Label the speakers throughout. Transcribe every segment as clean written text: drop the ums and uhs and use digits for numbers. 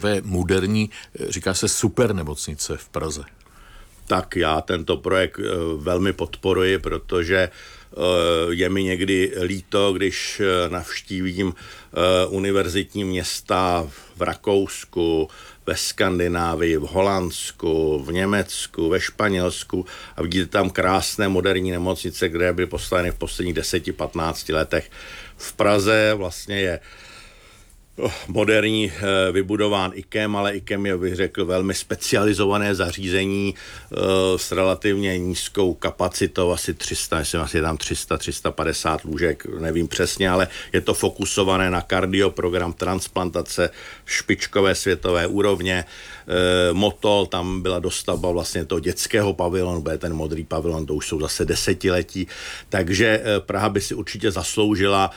Speaker 1: moderní, říká se super nemocnice v Praze.
Speaker 2: Tak já tento projekt velmi podporuji, protože je mi někdy líto, když navštívím univerzitní města v Rakousku, ve Skandinávii, v Holandsku, v Německu, ve Španělsku a vidíte tam krásné moderní nemocnice, které byly postaveny v posledních 10-15 letech. V Praze vlastně je moderní vybudován IKEM, ale IKEM je, bych řekl, velmi specializované zařízení s relativně nízkou kapacitou, asi 300, myslím, asi je tam 300-350 lůžek, nevím přesně, ale je to fokusované na kardioprogram, transplantace, špičkové světové úrovně. Motol, tam byla dostavba vlastně toho dětského pavilonu, bude ten modrý pavilon, to už jsou zase desetiletí, takže Praha by si určitě zasloužila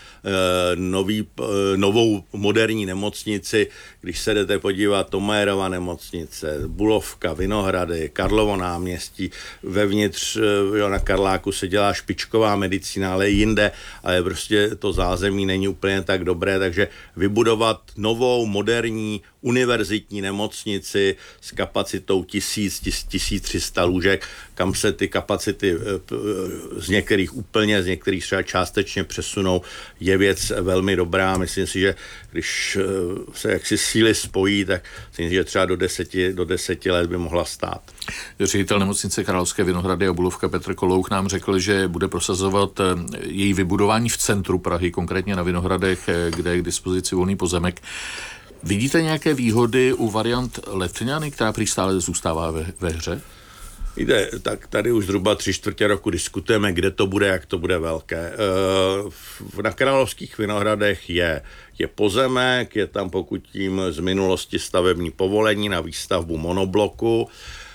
Speaker 2: novou moderní nemocnici, když se jdete podívat, Thomayerova nemocnice, Bulovka, Vinohrady, Karlovo náměstí, vevnitř na Karláku se dělá špičková medicína, ale jinde, ale prostě to zázemí není úplně tak dobré, takže vybudovat novou, moderní, univerzitní nemocnici s kapacitou 1000-1300 lůžek, kam se ty kapacity z některých úplně, z některých třeba částečně přesunou, je věc velmi dobrá. Myslím si, že když se jaksi síly spojí, tak myslím si, že třeba do 10 let by mohla stát.
Speaker 1: Ředitel nemocnice Královské Vinohrady a Bulovka Petr Kolouch nám řekl, že bude prosazovat její vybudování v centru Prahy, konkrétně na Vinohradech, kde je k dispozici volný pozemek. Vidíte nějaké výhody u variant Letňany, která prý stále zůstává ve hře?
Speaker 2: Víte, tak tady už zhruba 3/4 roku diskutujeme, kde to bude, jak to bude velké. Na Královských Vinohradech je pozemek, je tam pokud tím z minulosti stavební povolení na výstavbu monobloku.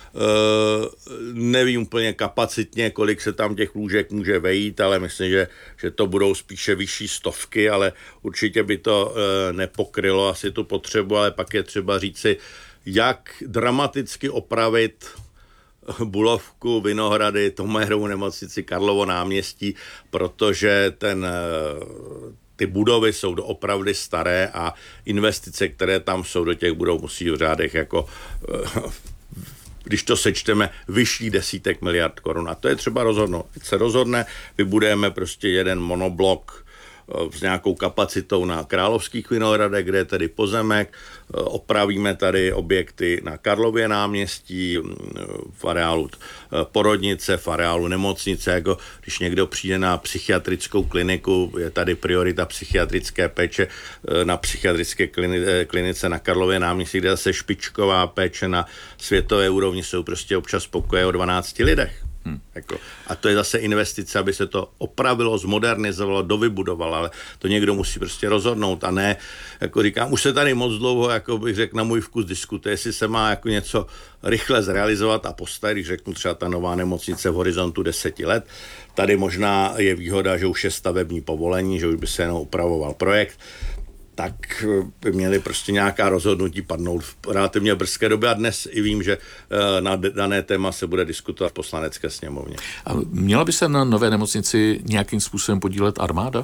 Speaker 2: Nevím úplně kapacitně, kolik se tam těch lůžek může vejít, ale myslím, že to budou spíše vyšší stovky, ale určitě by to nepokrylo asi tu potřebu, ale pak je třeba říci, jak dramaticky opravit Bulovku, Vinohrady, Thomayerovu nemocnici, Karlovo náměstí, protože ty budovy jsou doopravdy staré a investice, které tam jsou, do těch budov musí v řádech jako když to sečteme, vyšší desítek miliard korun. A to je třeba rozhodnout. Když se rozhodne, vybudujeme prostě jeden monoblok s nějakou kapacitou na Královských Vinohradech, kde je tedy pozemek, opravíme tady objekty na Karlově náměstí, v areálu porodnice, v areálu nemocnice, jako když někdo přijde na psychiatrickou kliniku, je tady priorita psychiatrické péče na psychiatrické klinice na Karlově náměstí, kde zase špičková péče na světové úrovni, jsou prostě občas pokoje o 12 lidech. A to je zase investice, aby se to opravilo, zmodernizovalo, dovybudovalo, ale to někdo musí prostě rozhodnout a ne, jako říkám, už se tady moc dlouho, jako bych řekl, na můj vkus diskutuje, jestli se má jako něco rychle zrealizovat a postavit, když řeknu třeba ta nová nemocnice v horizontu 10 let. Tady možná je výhoda, že už je stavební povolení, že už by se jenom upravoval projekt, tak by měly prostě nějaká rozhodnutí padnout v relativně brzké době a dnes i vím, že na dané téma se bude diskutovat v Poslanecké sněmovně.
Speaker 1: A měla by se na nové nemocnici nějakým způsobem podílet armáda?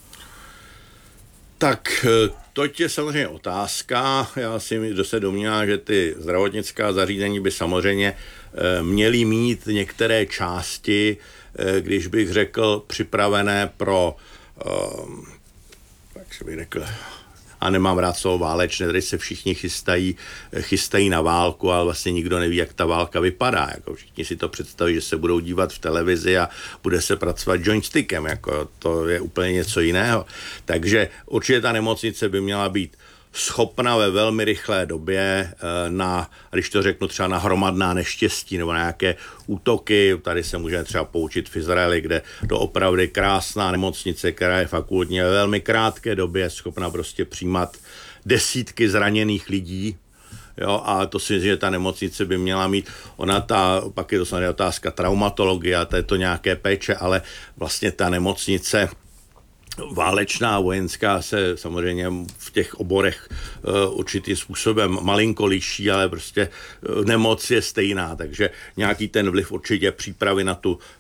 Speaker 2: Tak to je samozřejmě otázka. Já si se domnívám, že ty zdravotnická zařízení by samozřejmě měly mít některé části, když bych řekl, připravené pro, jak se bych řekl, a nemám rád slovo válečné, tady se všichni chystají na válku, ale vlastně nikdo neví, jak ta válka vypadá. Jako všichni si to představí, že se budou dívat v televizi a bude se pracovat joystickem, jako to je úplně něco jiného. Takže určitě ta nemocnice by měla být schopna ve velmi rychlé době když to řeknu třeba na hromadná neštěstí nebo na nějaké útoky, tady se můžeme třeba poučit v Izraeli, kde doopravdy krásná nemocnice, která je fakultní, ve velmi krátké době schopna prostě přijímat desítky zraněných lidí. Jo, a to si myslím, že ta nemocnice by měla mít, pak je to samozřejmě otázka traumatologie a to je to nějaké péče, ale vlastně ta nemocnice válečná, vojenská se samozřejmě v těch oborech určitým způsobem malinko liší, ale prostě nemoc je stejná, takže nějaký ten vliv určitě přípravy na tu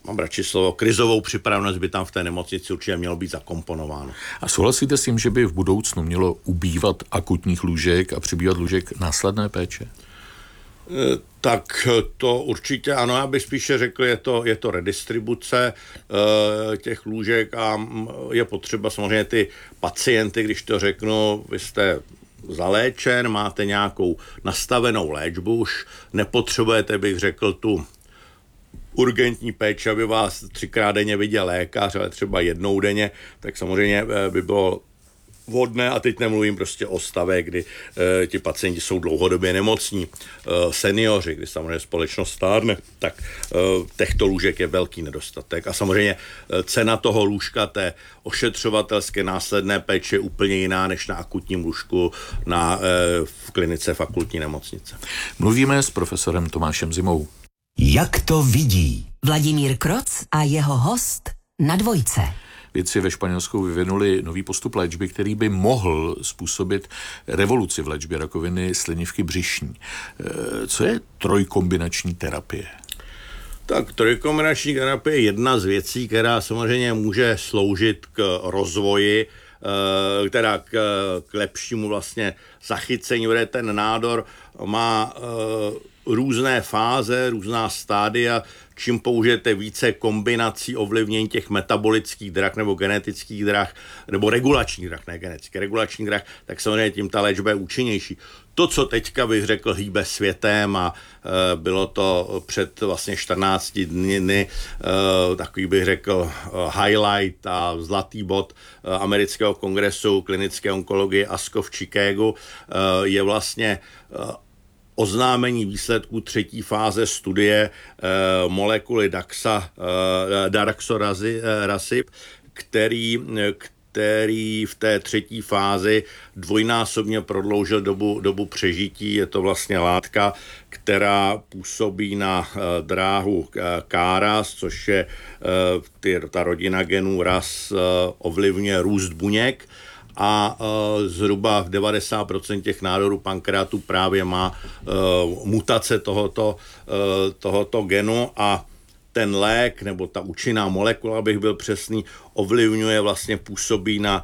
Speaker 2: mám radši slovo, krizovou připravenost by tam v té nemocnici určitě mělo být zakomponováno.
Speaker 1: A souhlasíte s tím, že by v budoucnu mělo ubývat akutních lůžek a přibývat lůžek následné péče?
Speaker 2: Tak to určitě ano, já bych spíše řekl, je to redistribuce těch lůžek a je potřeba samozřejmě ty pacienty, když to řeknu, vy jste zaléčen, máte nějakou nastavenou léčbu, už nepotřebujete, bych řekl, tu urgentní péči, aby vás 3krát denně viděl lékař, ale třeba jednou denně, tak samozřejmě by bylo vhodné, a teď nemluvím prostě o stave, kdy ti pacienti jsou dlouhodobě nemocní, seniori, kdy samozřejmě společnost stárne, tak těchto lůžek je velký nedostatek. A samozřejmě cena toho lůžka, té ošetřovatelské následné péče je úplně jiná než na akutním lůžku v klinice fakultní nemocnice.
Speaker 1: Mluvíme s profesorem Tomášem Zimou.
Speaker 3: Jak to vidí?
Speaker 4: Vladimír Kroc a jeho host na Dvojce.
Speaker 1: Vědci ve Španělsku vyvinuli nový postup léčby, který by mohl způsobit revoluci v léčbě rakoviny slinivky břišní. Co je trojkombinační terapie?
Speaker 2: Tak trojkombinační terapie je jedna z věcí, která samozřejmě může sloužit k rozvoji, teda k lepšímu vlastně zachycení, protože ten nádor má různé fáze, různá stádia, čím použijete více kombinací ovlivnění těch metabolických drah nebo genetických drah, nebo regulačních drah, ne genetických, regulačních drah, tak samozřejmě tím ta léčba je účinnější. To, co teďka bych řekl hýbe světem a bylo to před vlastně 14 dny, takový bych řekl highlight a zlatý bod amerického kongresu klinické onkologie ASCO v Chicagu, je vlastně oznámení výsledků třetí fáze studie molekuly daraxonrasib, který v té třetí fázi dvojnásobně prodloužil dobu přežití. Je to vlastně látka, která působí na dráhu KRAS, což je ta rodina genů RAS, ovlivňuje růst buněk. A zhruba v 90% těch nádorů pankreatu právě má mutace tohoto genu a ten lék, nebo ta účinná molekula, abych byl přesný, ovlivňuje, vlastně působí na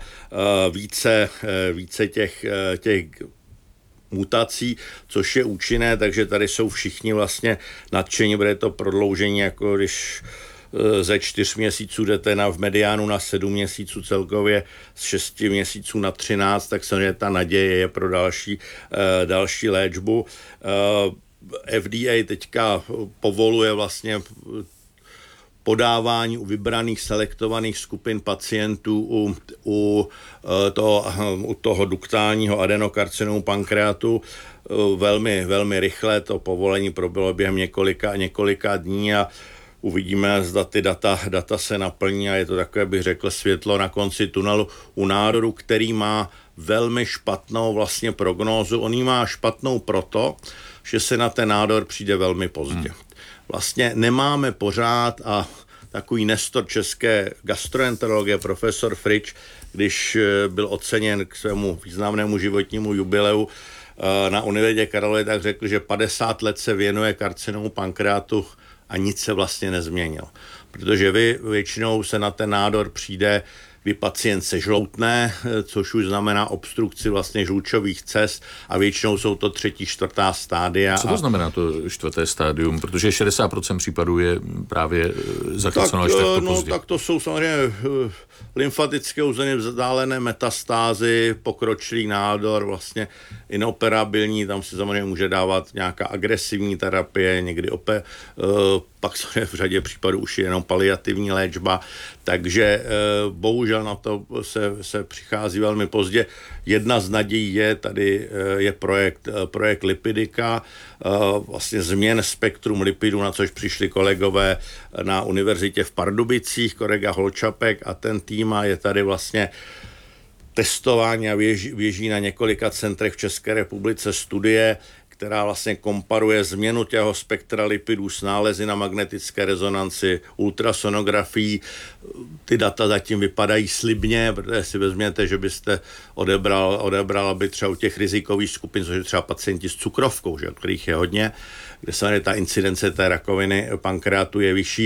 Speaker 2: více těch mutací, což je účinné, takže tady jsou všichni vlastně nadšení, bude to prodloužení, jako když ze 4 měsíců jdete v mediánu na 7 měsíců celkově, z 6 měsíců na 13, tak samozřejmě ta naděje je pro další léčbu. FDA teďka povoluje vlastně podávání u vybraných selektovaných skupin pacientů u toho duktálního adenokarcinomu pankreatu velmi, velmi rychle. To povolení proběhlo během několika dní a uvidíme, zda ty data se naplní a je to takové, bych řekl, světlo na konci tunelu u nádoru, který má velmi špatnou vlastně prognózu. On ji má špatnou proto, že se na ten nádor přijde velmi pozdě. Vlastně nemáme pořád, a takový nestor české gastroenterologie, profesor Frič, když byl oceněn k svému významnému životnímu jubileu na Univerzitě Karlově, tak řekl, že 50 let se věnuje karcinomu pankreatu a nic se vlastně nezměnilo. Protože většinou se na ten nádor přijde, kdy pacient se žloutne, což už znamená obstrukci vlastně žlučových cest a většinou jsou to 3., 4. stádia.
Speaker 1: Co to znamená to 4. stádium? Protože 60% případů je právě zachyceno až takto pozdě.
Speaker 2: Tak to jsou samozřejmě lymfatické území vzdálené metastázy, pokročilý nádor, vlastně inoperabilní, tam se samozřejmě může dávat nějaká agresivní terapie, někdy pak v řadě případů už je jenom paliativní léčba, takže bohužel na to se přichází velmi pozdě. Jedna z nadějí je projekt Lipidika, vlastně změn spektrum lipidů, na což přišli kolegové na univerzitě v Pardubicích, kolega Holčapek a ten tým je tady vlastně testování a běží na několika centrech v České republice studie, která vlastně komparuje změnu těho spektra lipidů s nálezy na magnetické rezonanci, ultrasonografií. Ty data zatím vypadají slibně, protože si vezměte, že byste odebral by třeba u těch rizikových skupin, což je třeba pacienti s cukrovkou, že, kterých je hodně, kde se ta incidence té rakoviny pankreatu je vyšší,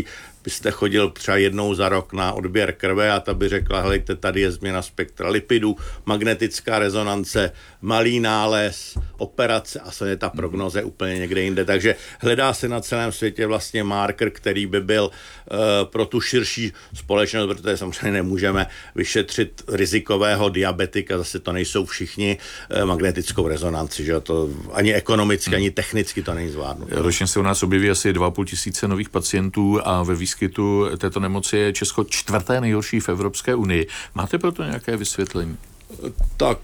Speaker 2: byste chodil třeba jednou za rok na odběr krve a ta by řekla, helejte, tady je změna spektra lipidů, magnetická rezonance, malý nález, operace a se ta prognoze úplně někde jinde. Takže hledá se na celém světě vlastně marker, který by byl pro tu širší společnost, protože samozřejmě nemůžeme vyšetřit rizikového diabetika, zase to nejsou všichni, magnetickou rezonanci, že to ani ekonomicky, ani technicky to není zvládnuté.
Speaker 1: Ročně se u nás objeví asi 2,5 tisíce nových pacientů a ve výskytu této nemoci je Česko 4. nejhorší v Evropské unii. Máte pro to nějaké vysvětlení?
Speaker 2: Tak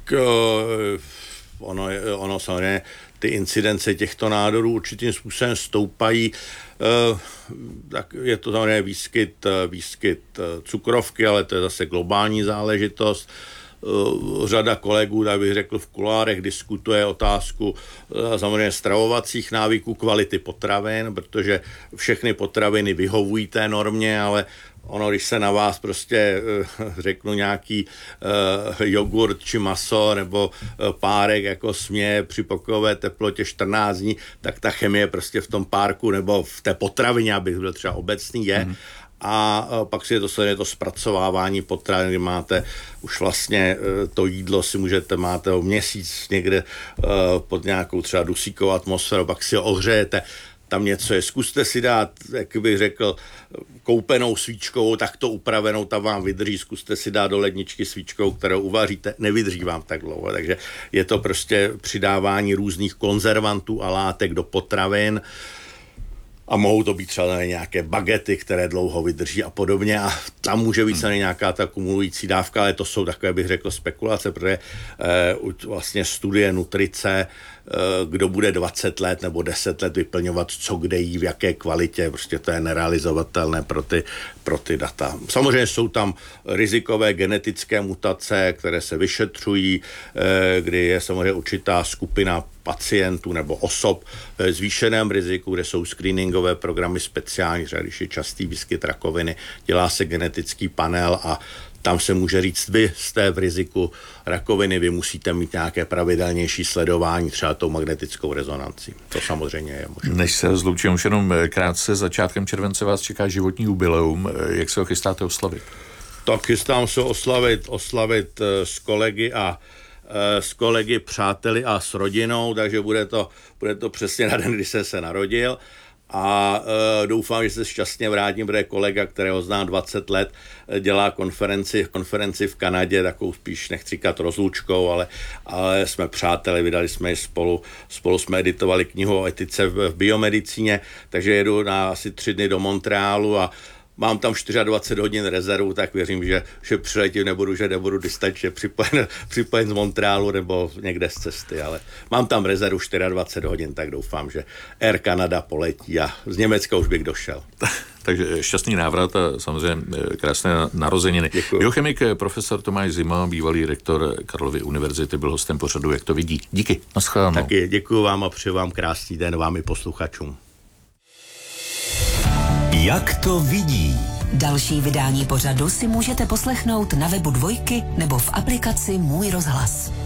Speaker 2: ono samozřejmě ty incidence těchto nádorů určitým způsobem stoupají. Tak je to samozřejmě výskyt cukrovky, ale to je zase globální záležitost. Řada kolegů, tak bych řekl, v kulárech diskutuje otázku samozřejmě stravovacích návyků, kvality potravin, protože všechny potraviny vyhovují té normě, ale ono, když se na vás prostě řeknu nějaký jogurt či maso nebo párek jako směje při pokojové teplotě 14 dní, tak ta chemie prostě v tom párku nebo v té potravině, abych byl třeba obecný, je. A pak si je to zpracovávání potravin, kdy máte už vlastně to jídlo máte o měsíc někde pod nějakou třeba dusíkovou atmosféru, pak si ho ohřejete, tam něco je. Zkuste si dát, jak bych řekl, koupenou svíčkou, takto upravenou, tam vám vydrží. Zkuste si dát do ledničky svíčkou, kterou uvaříte, nevydrží vám tak dlouho. Takže je to prostě přidávání různých konzervantů a látek do potravin. A mohou to být třeba nějaké bagety, které dlouho vydrží a podobně. A tam může být nějaká ta kumulující dávka, ale to jsou takové, bych řekl, spekulace, protože vlastně studie nutrice, kdo bude 20 let nebo 10 let vyplňovat, co kde jí, v jaké kvalitě, prostě to je nerealizovatelné pro ty data. Samozřejmě jsou tam rizikové genetické mutace, které se vyšetřují, kdy je samozřejmě určitá skupina pacientů nebo osob v zvýšeném riziku, kde jsou screeningové programy speciální, třeba když je častý výskyt rakoviny, dělá se genetický panel a tam se může říct, vy jste v riziku rakoviny, vy musíte mít nějaké pravidelnější sledování, třeba tou magnetickou rezonancí. To samozřejmě je možné.
Speaker 1: Než se rozloučím, už jenom krátce, začátkem července vás čeká životní jubileum. Jak se ho chystáte oslavit?
Speaker 2: Tak chystám se oslavit s kolegy, přáteli a s rodinou, takže bude to přesně na den, kdy jsem se narodil. A doufám, že se šťastně vrátím, protože kolega, kterého znám 20 let, dělá konferenci v Kanadě, takovou spíš nechci říkat rozlučkou, ale jsme přáteli, vydali jsme ji spolu jsme editovali knihu o etice v biomedicíně, takže jedu na asi 3 dny do Montrealu a mám tam 24 hodin rezervu, tak věřím, že přiletím nebudu distančně připojen z Montrealu nebo někde z cesty, ale mám tam rezervu 24 hodin, tak doufám, že Air Canada poletí a z Německa už bych došel.
Speaker 1: Takže šťastný návrat a samozřejmě krásné narozeniny.
Speaker 2: Děkuji.
Speaker 1: Biochemik profesor Tomáš Zima, bývalý rektor Karlovy univerzity, byl hostem pořadu Jak to vidí. Díky, naschledanou.
Speaker 2: Taky děkuji vám a přeji vám krásný den vám i posluchačům.
Speaker 3: Jak to vidí?
Speaker 4: Další vydání pořadu si můžete poslechnout na webu Dvojky nebo v aplikaci Můj rozhlas.